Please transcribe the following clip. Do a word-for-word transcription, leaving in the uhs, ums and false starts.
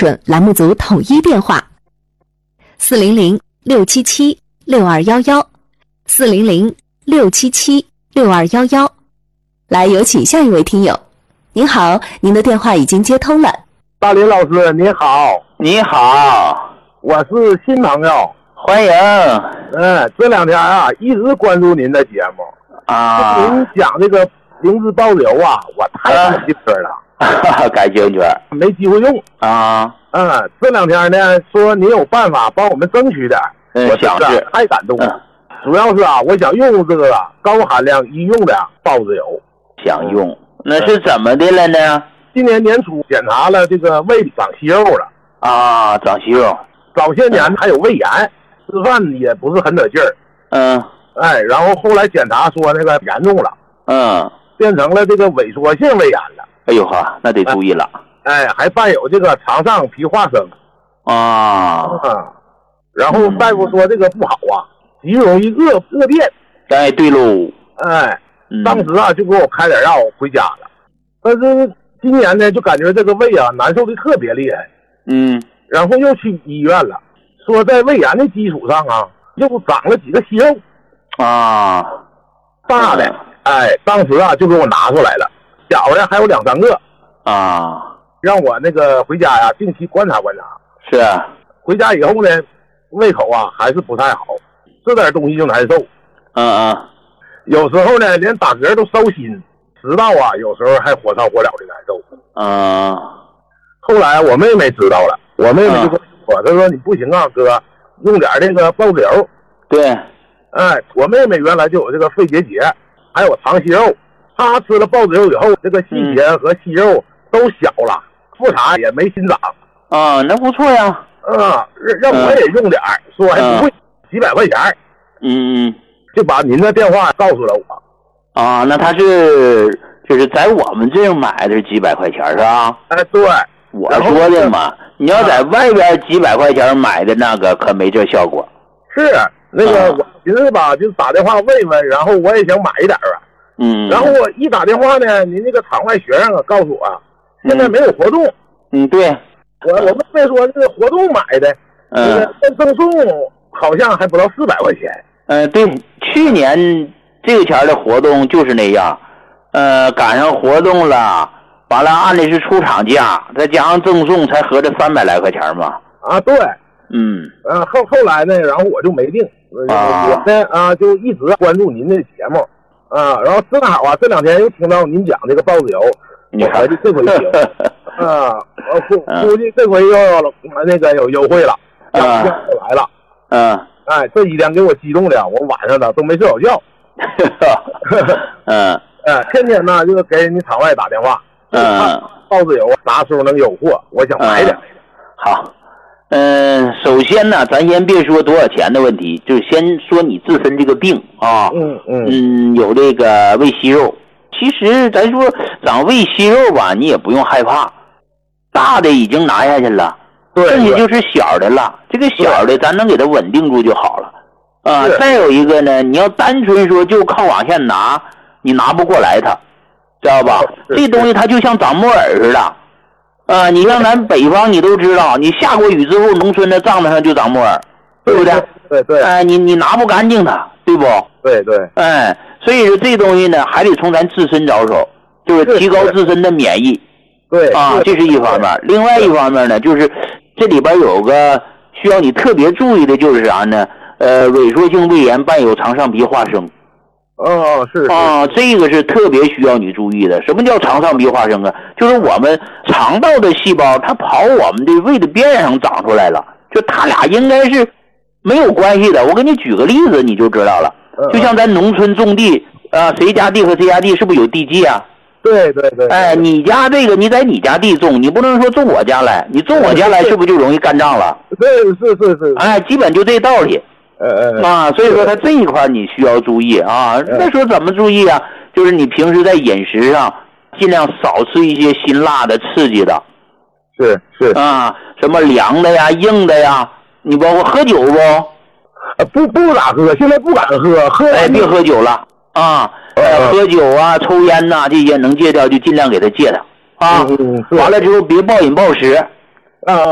准栏目组统一电话：四零零六七七六二幺幺，四零零六七七六二幺幺。来，有请下一位听友。您好，您的电话已经接通了。 大林老师你好。 你好， 我是新朋友， 欢迎。 嗯，这两天啊一直关注您的节目啊， 您讲这个灵芝爆瘤啊，我太感兴趣了。 啊、感兴趣， 没机会用啊。 嗯，这两天呢说您有办法帮我们争取点， 嗯， 我真是太感动了。嗯、主要是啊，我想用这个高含量医用的孢子油。 想用，那是怎么的了呢？ 今年年初检查了这个胃里长息肉了。 啊，长息肉。 早些年还有胃炎，吃饭也不是很得劲儿。 嗯。 哎，然后后来检查说那个严重了。 嗯。变成了这个萎缩性胃炎了。 哎呦呵，那得注意了。 哎，还伴有这个肠上皮化生。 啊。 嗯。然后大夫说这个不好啊，极容易恶恶变。 哎，对喽。 哎， 嗯、 当时啊就给我开点药回家了。但是今年呢，就感觉这个胃啊难受的特别厉害。 嗯。 然后又去医院了，说在胃炎的基础上啊，又长了几个息肉。 啊。 大的。嗯哎，当时啊就给我拿出来了，小的还有两三个啊， 让我那个回家呀定期观察观察。 是啊， 回家以后呢，胃口啊还是不太好，吃点东西就难受。 嗯嗯， 有时候呢连打嗝都烧心，食道啊有时候还火烧火燎的难受。 嗯， 后来我妹妹知道了，我妹妹就跟我说，她说你不行啊哥，用点这个孢子油。 对， 哎，我妹妹原来就有这个肺结节。还有肠息肉，他吃了孢子油以后，这个细节和息肉都小了，复查也没新长。 啊，那不错呀。 嗯，让我也用点儿，说还不贵，几百块钱。 嗯嗯， 就把您的电话告诉了我。 啊，那他是就是在我们这儿买的是几百块钱是吧？ 哎，对。 我说的嘛，你要在外边几百块钱买的那个可没这效果。 是。那个我寻思吧，就打电话问问，然后我也想买一点啊。 嗯。 然后我一打电话呢，您那个场外学生啊告诉我，现在没有活动。 嗯，对。 我我妹妹说这个活动买的， 嗯， 那个赠送好像还不到四百块钱。 嗯，对，去年这个钱的活动就是那样，呃，赶上活动了，完了按的是出厂价，再加上赠送，才合着三百来块钱嘛。 啊，对。 嗯， 呃，后后来呢，然后我就没定， 啊、 我呢啊就一直关注您的节目，啊，然后正好啊这两天又听到您讲这个孢子油，我合计这回行，啊，我估估计这回又那个有优惠了，价格来了， 嗯， 哎，这几天给我激动的，我晚上的都没睡好觉， 嗯， 哎，天天呢就给你场外打电话， 嗯， 孢子油啥时候能有货，我想买点， 好。嗯，首先呢，咱先别说多少钱的问题，就先说你自身这个病啊。 嗯嗯。 嗯，有这个胃息肉。其实咱说长胃息肉吧，你也不用害怕，大的已经拿下去了， 对， 剩下就是小的了。这个小的咱能给它稳定住就好了。啊，再有一个呢，你要单纯说就靠往下拿，你拿不过来它，知道吧？这东西它就像长木耳似的。啊，你像咱北方，你都知道，你下过雨之后，农村的帐子上就长木耳，对不对？ 对对。 哎，你你拿不干净它，对不？ 对对。 哎，所以说这东西呢，还得从咱自身着手，就是提高自身的免疫。 对。 啊，这是一方面。另外一方面呢，就是这里边有个需要你特别注意的，就是啥呢？呃，萎缩性胃炎伴有肠上皮化生。 哦，是啊，这个是特别需要你注意的。什么叫肠上皮化生啊？就是我们肠道的细胞，它跑我们的胃的边上长出来了，就它俩应该是没有关系的。我给你举个例子，你就知道了。就像咱农村种地，啊，谁家地和谁家地是不是有地界啊？ 对对对。 哎，你家这个你在你家地种，你不能说种我家来，你种我家来是不是就容易干仗了？ 对，是是是。 哎，基本就这道理。 呃呃啊，所以说他这一块你需要注意啊。那说怎么注意啊？就是你平时在饮食上尽量少吃一些辛辣的、刺激的。 是是啊，什么凉的呀、硬的呀，你包括喝酒不？ 呃，不不咋喝，现在不敢喝，喝哎别喝酒了啊。呃，喝酒啊、抽烟呐、这些能戒掉就尽量给他戒掉啊。完了之后别暴饮暴食。 啊。